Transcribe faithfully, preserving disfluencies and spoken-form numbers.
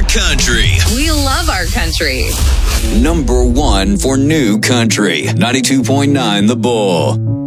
country. We love our country. Number one for new country. ninety-two point nine The Bull.